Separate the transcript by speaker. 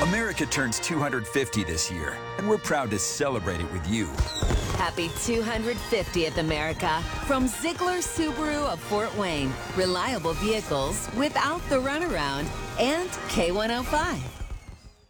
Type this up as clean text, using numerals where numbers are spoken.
Speaker 1: America turns 250 this year, and we're proud to celebrate it with you.
Speaker 2: Happy 250th, America. From Ziegler Subaru of Fort Wayne. Reliable vehicles without the runaround. And K105.